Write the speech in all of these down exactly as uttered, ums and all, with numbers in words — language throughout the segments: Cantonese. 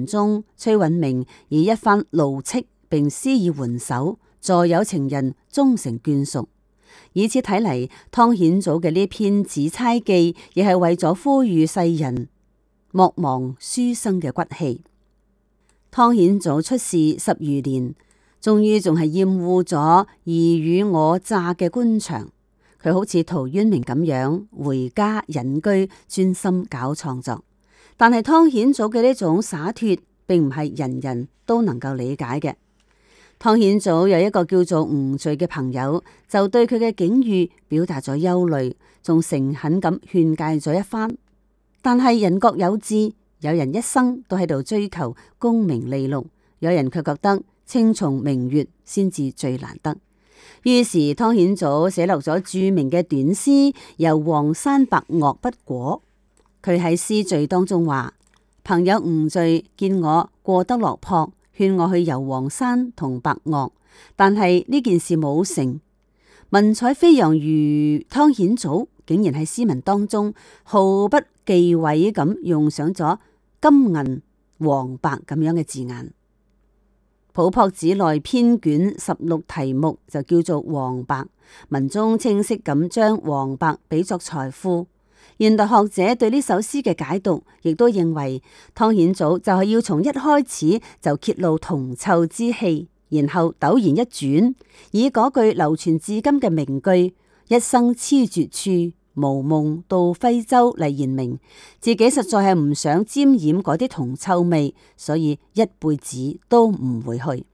文中，崔允明以一番怒斥並施以援手，助有情人終成眷屬。以此睇嚟，湯顯祖嘅呢篇《紫釵記》亦係為咗呼籲世人莫忘書生嘅骨氣。湯顯祖出仕十餘年，終於仲係厭惡咗爾虞我詐嘅官場，佢好似陶淵明咁樣回家隱居，專心搞創作。但係湯顯祖嘅呢種灑脫，並唔係人人都能夠理解嘅。湯顯祖有一個叫做吳序嘅朋友，就對佢嘅境遇表達咗憂慮，仲誠懇咁勸誡咗一番。但係人各有志，有人一生都喺度追求功名利祿，有人卻覺得青松明月先至最難得。於是湯顯祖寫落咗著名嘅短詩《遊黃山白岳不果》。佢喺詩序當中話：朋友吳序見我過得落魄，勸我去遊黃山同白岳，但係呢件事冇成。文采飛揚如湯顯祖，竟然喺詩文當中毫不忌諱咁用上咗金銀黃白咁樣嘅字眼。《琥珀寺內編卷十六題目》就叫做黃白，文中清晰咁將黃白比作財富。現代學者對呢首詩嘅解讀，亦都認為湯顯祖就係要從一開始就揭露銅臭之氣，然後陡然一轉，以嗰句流傳至今嘅名句「一生痴絕處，無夢到徽州」嚟言明自己實在係唔想沾染嗰啲銅臭味，所以一輩子都唔會去。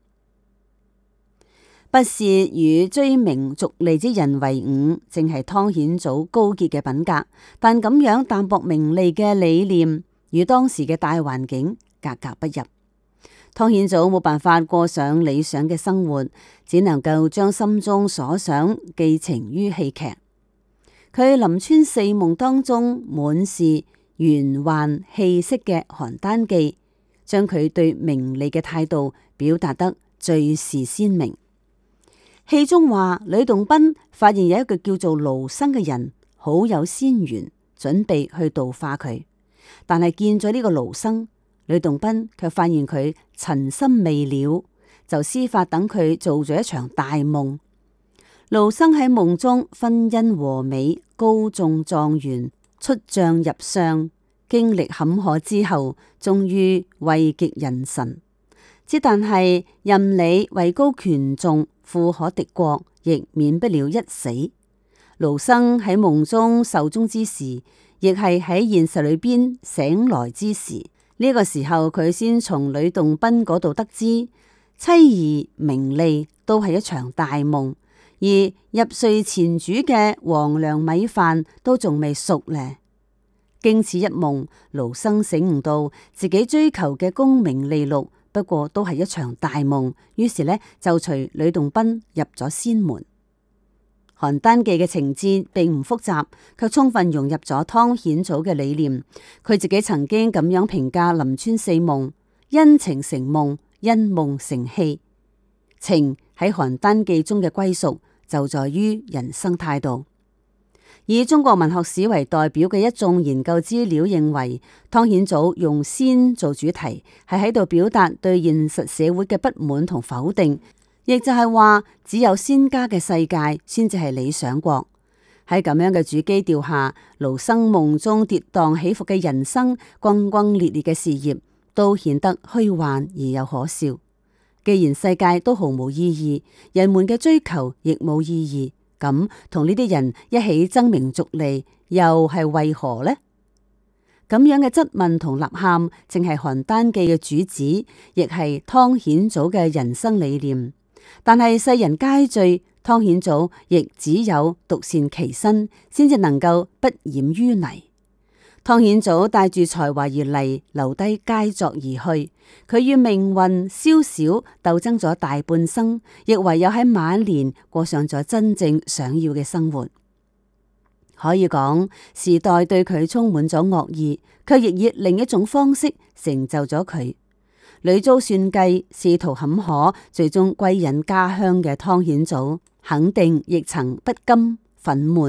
不屑與追名逐利之人為伍，正係湯顯祖高潔嘅品格。但咁樣淡薄名利嘅理念，與當時嘅大環境格格不入。湯顯祖冇辦法過上理想嘅生活，只能夠將心中所想寄情於戲劇。佢臨川四夢當中滿是玄幻氣息嘅《邯鄲記》，將佢對名利嘅態度表達得最是鮮明。戲中話呂洞賓發現有一個叫做盧生嘅人好有仙緣，準備去度化佢，但係見咗呢個盧生，呂洞賓卻發現佢塵心未了，就施法等佢做咗一場大夢。盧生喺夢中婚姻和美，高中狀元，出將入相，經歷坎坷之後，終於位極人臣。之但係任你位高權重，富可敵國，亦免不了一死。盧生喺夢中壽終之時，亦係喺現實裏邊醒來之時。呢、這個時候佢先從呂洞賓嗰度得知，妻兒名利都係一場大夢，而入睡前煮嘅黃粱米飯都仲未熟呢。經此一夢，盧生醒悟到自己追求嘅功名利祿不過都係一場大夢，於是呢，就隨呂洞賓入咗仙門。邯鄲記嘅情節並唔複雜，卻充分融入咗湯顯祖嘅理念。佢自己曾經咁樣評價臨川四夢：因情成夢，因夢成戲。情喺邯鄲記中嘅歸屬就在於人生態度。以中國文學史為代表嘅一眾研究資料認為，湯顯祖用仙做主題，係喺度表達對現實社會嘅不滿同否定，亦就係話只有仙家嘅世界先至係理想國。喺咁樣嘅主基調下，盧生夢中跌宕起伏嘅人生、轟轟烈烈嘅事業，都顯得虛幻而又可笑。既然世界都毫無意義，人們嘅追求亦冇意義。咁同呢啲人一起爭名逐利，又係為何呢？咁樣嘅質問同吶喊，正係《邯鄲記》嘅主旨，亦係湯顯祖嘅人生理念。但係世人皆醉，湯顯祖亦只有獨善其身，先至能夠不染淤泥。湯顯祖帶住才華而嚟，留低佳作而去。佢與命運宵小鬥爭咗大半生，亦唯有喺晚年過上咗真正想要嘅生活。可以講，時代對佢充滿咗惡意，卻亦以另一種方式成就咗佢。屢遭算計，仕途坎坷，最終歸隱家鄉嘅湯顯祖，肯定亦曾不甘憤懣，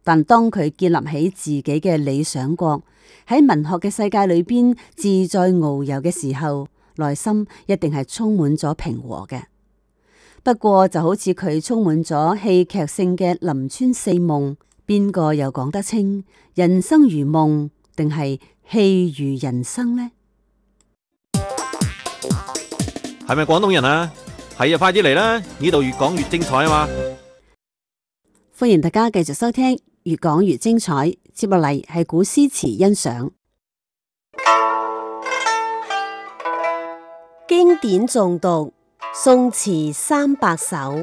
但當佢建立起自己嘅理想國，喺文學嘅世界裏邊自在遨遊嘅時候，內心一定係充滿咗平和嘅。不過就好似佢充滿咗戲劇性嘅林村四夢，邊個又講得清人生如夢定係戲如人生呢？ 係咪廣東人啊？係啊，快啲嚟啦！呢度越講越精彩啊嘛！ 歡迎大家繼續收聽，越講越精彩。接落嚟係古詩詞欣賞， 經典誦讀，宋詞三百首。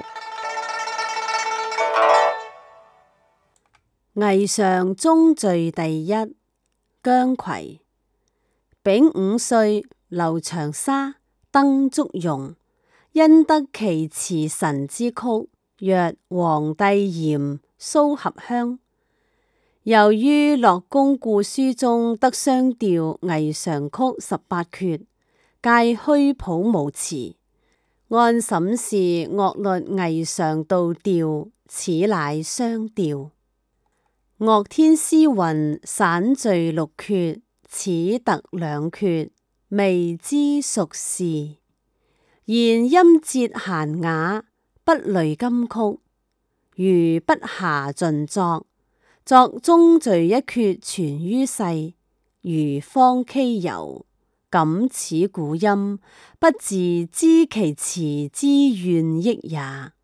霓裳中序第一，姜夔。丙午歲，留長沙，登祝融。因得其詞臣之曲，曰黃帝鹽蘇合香。由於樂公故書中得雙調霓裳曲十八闋，皆虛譜無詞。按審視樂律霓裳道調，此乃雙調。樂天詩雲散序六闋，此特兩闋，未知屬是。言音節閒雅，不類金曲。如不暇盡作，作中序一闋存於世。如方溪遊，感此古音，不自知其詞之怨益也。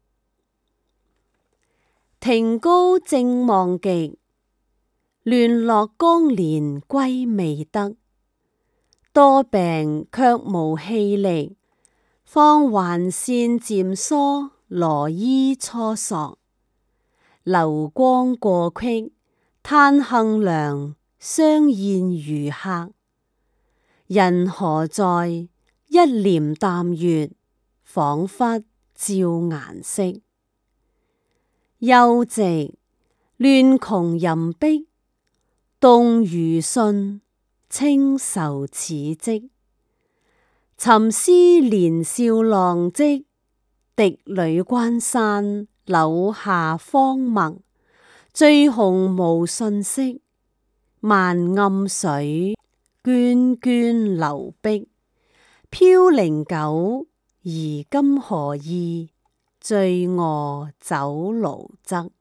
庭高正望極，亂落江連歸未得。多病卻無氣力，況還羨漸疏，羅衣初索。流光過隙，嘆幸娘，相宴餘客。人何在？一簾淡月，仿佛照顏色。又直，亂窮吟碧，動餘信，清愁此積。尋思年少浪迹，敵壘關山，柳下荒漠。醉紅無信息，萬暗水，涓涓流碧。飄零久，而今何意？醉臥酒廬側。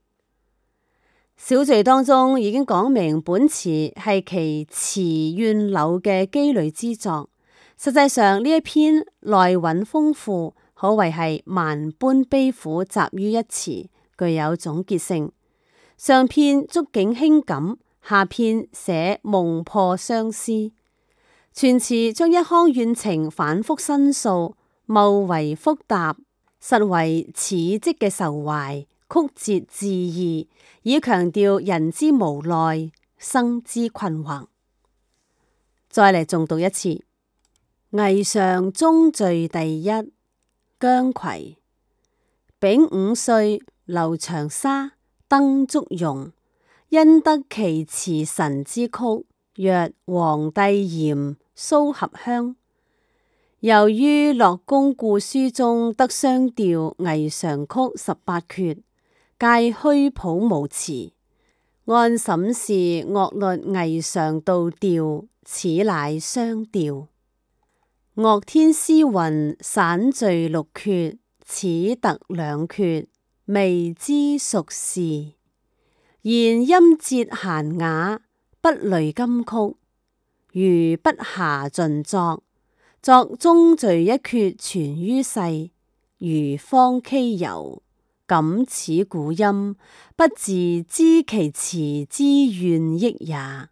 小序當中已經講明本詞係其詞怨柳嘅羈旅之作。實際上呢一篇內蘊豐富，可謂係萬般悲苦集於一詞，具有總結性。上片觸景輕感，下片寫夢破相思。全詞將一腔怨情反覆申訴，謬為複答，實為此即嘅愁懷，曲折致意，以強調人之無奈，生之困惑。再嚟重讀一次。霓裳中序第一，姜夔。丙午歲，留長沙，登祝融。因得其詞臣之曲，曰黃帝鹽蘇合香。由於樂公故書中得雙調霓裳曲十八闋，皆虛譜無詞。按審視樂律霓裳道調，此乃雙調。樂天詩雲散序六闋，此特兩闋，未知屬是。言音節閒雅，不類金曲。如不暇盡作，作中序一闋存於世。如方溪遊，感此古音，不自知其詞之怨益也。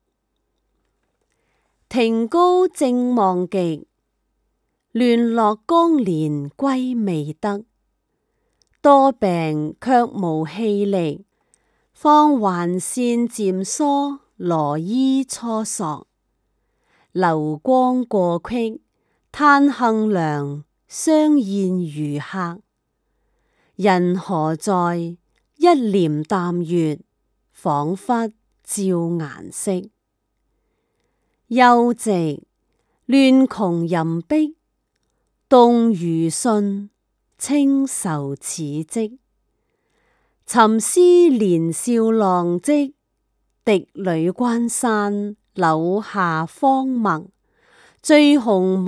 庭高正望極，亂落江連歸未得。多病卻無氣力，況還羨漸疏，羅衣初索。流光過隙，嘆幸娘，相宴餘客。人何在？一簾淡月，仿佛照顏色。又直，亂窮吟碧，動餘信，清愁此積。 尋思年少浪迹，敵女關山，柳下芳陌。醉紅